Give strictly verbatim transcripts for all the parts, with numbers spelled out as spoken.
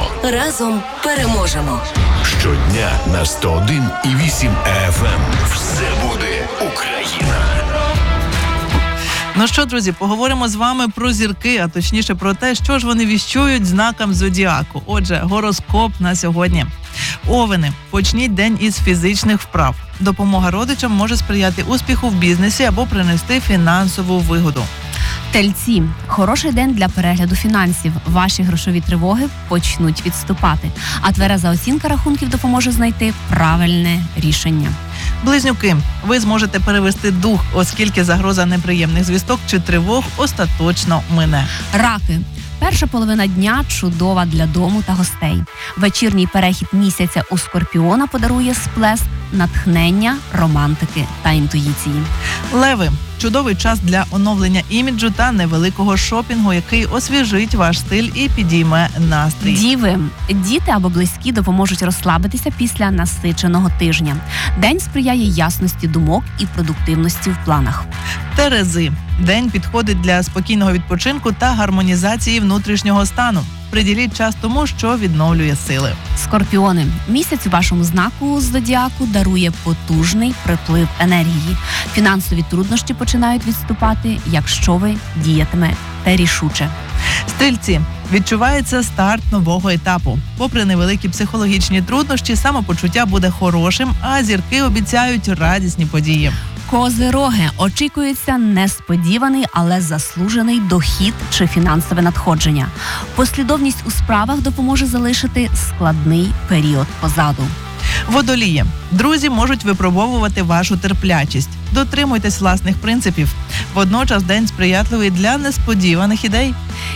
Разом переможемо. Щодня на сто один і вісім еф ем. Все буде Україна. Ну що, друзі, поговоримо з вами про зірки, а точніше про те, що ж вони віщують знакам зодіаку. Отже, гороскоп на сьогодні. Овени. Почніть день із фізичних вправ. Допомога родичам може сприяти успіху в бізнесі або принести фінансову вигоду. Тельці. Хороший день для перегляду фінансів. Ваші грошові тривоги почнуть відступати. А твереза оцінка рахунків допоможе знайти правильне рішення. Близнюки. Ви зможете перевести дух, оскільки загроза неприємних звісток чи тривог остаточно мине. Раки. Перша половина дня чудова для дому та гостей. Вечірній перехід місяця у Скорпіона подарує сплеск натхнення, романтики та інтуїції. Леви. Чудовий час для оновлення іміджу та невеликого шопінгу, який освіжить ваш стиль і підійме настрій. Діви. Діти або близькі допоможуть розслабитися після насиченого тижня. День сприяє ясності думок і продуктивності в планах. Терези. День підходить для спокійного відпочинку та гармонізації внутрішнього стану. Приділіть час тому, що відновлює сили. Скорпіони. Місяць у вашому знаку зодіаку дарує потужний приплив енергії. Фінансові труднощі починають відступати, якщо ви діятимете рішуче. Стрільці. Відчувається старт нового етапу. Попри невеликі психологічні труднощі, самопочуття буде хорошим, а зірки обіцяють радісні події. Козироги. Очікується несподіваний, але заслужений дохід чи фінансове надходження. Послідовність у справах допоможе залишити складний період позаду. Водолії. Друзі можуть випробовувати вашу терплячість. Дотримуйтесь власних принципів. Водночас день сприятливий для несподіваних ідей.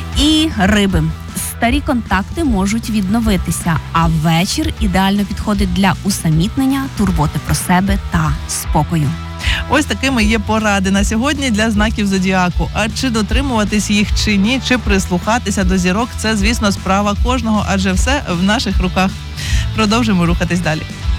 І риби. Старі контакти можуть відновитися, а вечір ідеально підходить для усамітнення, турботи про себе та спокою. Ось такими є поради на сьогодні для знаків зодіаку. А чи дотримуватись їх чи ні, чи прислухатися до зірок – це, звісно, справа кожного, адже все в наших руках. Продовжимо рухатись далі.